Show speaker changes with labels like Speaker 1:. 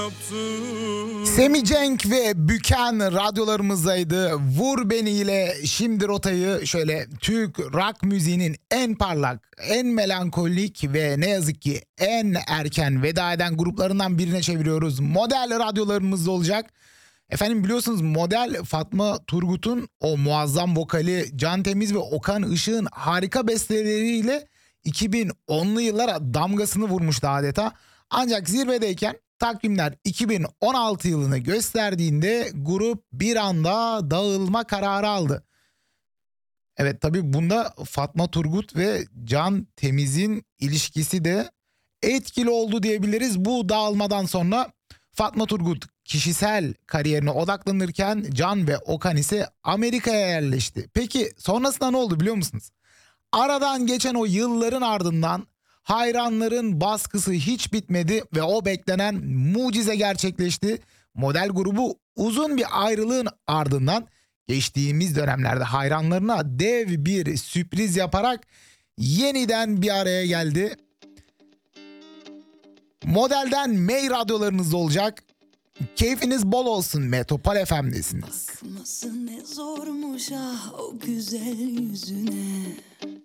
Speaker 1: Semih Cenk ve Büken radyolarımızdaydı. Vur Beni ile şimdi rotayı şöyle Türk rock müziğinin en parlak, en melankolik ve ne yazık ki en erken veda eden gruplarından birine çeviriyoruz. Model radyolarımızda olacak. Efendim biliyorsunuz model Fatma Turgut'un o muazzam vokali, Can Temiz ve Okan Işık'ın harika besteleriyle 2010'lu yıllara damgasını vurmuştu adeta. Ancak zirvedeyken takvimler 2016 yılını gösterdiğinde grup bir anda dağılma kararı aldı. Evet tabii bunda Fatma Turgut ve Can Temiz'in ilişkisi de etkili oldu diyebiliriz. Bu dağılmadan sonra Fatma Turgut kişisel kariyerine odaklanırken Can ve Okan ise Amerika'ya yerleşti. Peki sonrasında ne oldu biliyor musunuz? Aradan geçen o yılların ardından hayranların baskısı hiç bitmedi ve o beklenen mucize gerçekleşti. Model grubu uzun bir ayrılığın ardından geçtiğimiz dönemlerde hayranlarına dev bir sürpriz yaparak yeniden bir araya geldi. Modelden May radyolarınızda olacak. Keyfiniz bol olsun, Metropol FM'desiniz.
Speaker 2: Bakması ne zormuş ah o güzel yüzüne.